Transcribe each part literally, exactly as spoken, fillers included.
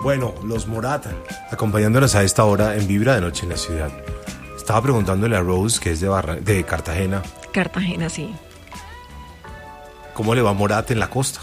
Bueno, los Morat, acompañándonos a esta hora en Vibra de Noche en la Ciudad. Estaba preguntándole a Rose, que es de, Barra, de Cartagena. Cartagena, sí. ¿Cómo le va Morat en la costa?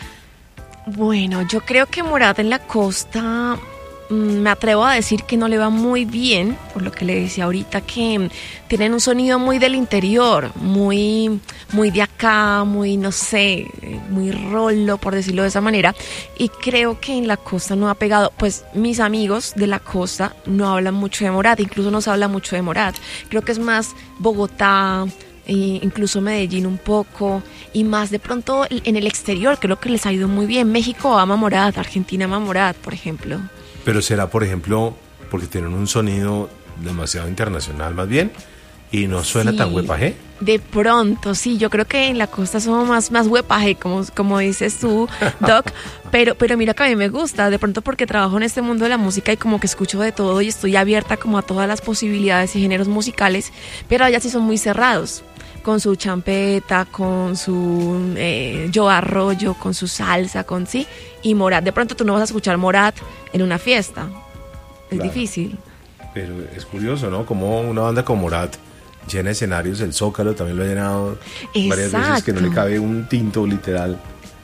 Bueno, yo creo que Morat en la costa, mmm, me atrevo a decir que no le va muy bien, por lo que le decía ahorita, que tienen un sonido muy del interior, muy, muy de acá, muy, no sé, muy rolo, por decirlo de esa manera, y creo que en la costa no ha pegado. Pues mis amigos de la costa no hablan mucho de Morat, incluso no se habla mucho de Morat, creo que es más Bogotá, e incluso Medellín un poco, y más de pronto en el exterior, creo que les ha ido muy bien. México ama Morat, Argentina ama Morat, por ejemplo. Pero será, por ejemplo, porque tienen un sonido demasiado internacional más bien, y no suena sí, tan huepaje. De pronto, sí, yo creo que en la costa somos más, más huepaje, como, como dices tú, Doc, pero, pero mira que a mí me gusta, de pronto porque trabajo en este mundo de la música y como que escucho de todo y estoy abierta como a todas las posibilidades y géneros musicales, pero allá sí son muy cerrados, con su champeta, con su eh, yo arroyo, con su salsa, con sí, y Morat, de pronto tú no vas a escuchar Morat en una fiesta, es claro, difícil. Pero es curioso, ¿no? Como una banda como Morat llena escenarios, el Zócalo también lo ha llenado. Exacto. Varias veces, que no le cabe un tinto literal,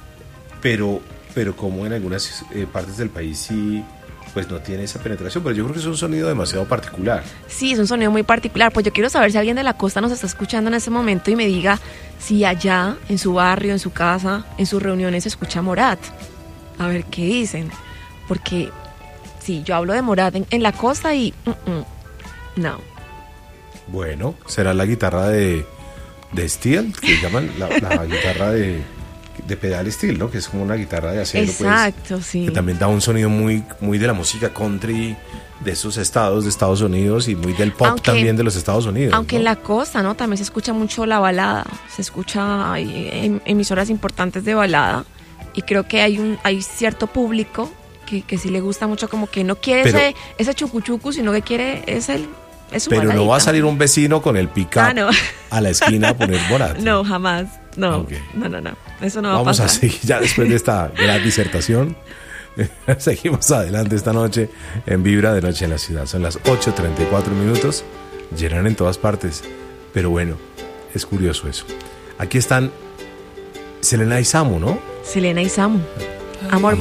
pero, pero como en algunas eh, partes del país sí, pues no tiene esa penetración, pero yo creo que es un sonido demasiado particular. Sí, es un sonido muy particular. Pues yo quiero saber si alguien de la costa nos está escuchando en este momento y me diga si allá, en su barrio, en su casa, en sus reuniones se escucha Morat. A ver qué dicen, porque sí, yo hablo de Morat en, en la costa y uh-uh, no. Bueno, será la guitarra de, de steel, que llaman la, la guitarra de, de pedal steel, ¿no? Que es como una guitarra de acero. Exacto, pues, sí. Que también da un sonido muy, muy de la música country de esos estados de Estados Unidos y muy del pop aunque, también de los Estados Unidos. Aunque ¿no? En la costa, ¿no? También se escucha mucho la balada, se escucha hay emisoras importantes de balada y creo que hay un hay cierto público que, que sí le gusta mucho, como que no quiere Pero, ese, ese chucuchucu, sino que quiere es el Pero baladita. No va a salir un vecino con el pick-up ah, no. a la esquina a poner Morat. No, jamás. No, okay. no, no, no. Eso no va Vamos a pasar. Vamos a seguir ya después de esta gran disertación. Seguimos adelante esta noche en Vibra de Noche en la Ciudad. Son las ocho treinta y cuatro minutos. Llenan en todas partes. Pero bueno, es curioso eso. Aquí están Selena y Samu, ¿no? Selena y Samu. Amor, Amor